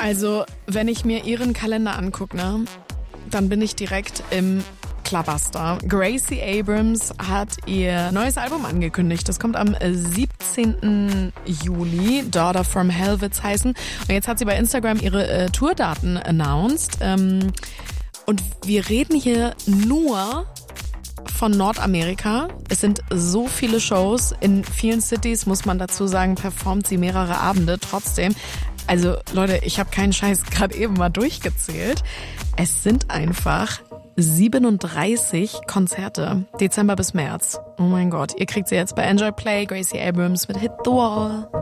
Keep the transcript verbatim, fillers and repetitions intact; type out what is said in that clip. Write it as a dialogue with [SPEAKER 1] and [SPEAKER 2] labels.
[SPEAKER 1] Also, wenn ich mir ihren Kalender angucke, ne, dann bin ich direkt im Clubbuster. Gracie Abrams hat ihr neues Album angekündigt. Das kommt am siebzehnten Juli. Daughter from Hell wird's heißen. Und jetzt hat sie bei Instagram ihre äh, Tourdaten announced. Ähm, und wir reden hier nur von Nordamerika. Es sind so viele Shows. In vielen Cities, muss man dazu sagen, performt sie mehrere Abende. Trotzdem, also Leute, ich habe keinen Scheiß gerade eben mal durchgezählt. Es sind einfach siebenunddreißig Konzerte. Dezember bis März. Oh mein Gott. Ihr kriegt sie jetzt bei Enjoy Play. Gracie Abrams mit Hit the Wall.